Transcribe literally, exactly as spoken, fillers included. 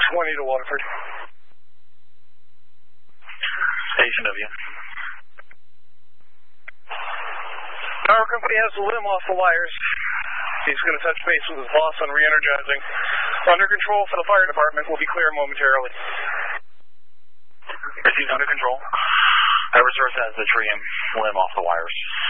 twenty to Waterford. Station W. Power company has the limb off the wires. He's going to touch base with his boss on re-energizing. Under control for the fire department. Will be clear momentarily. Received under control. Power source has the tree limb off the wires.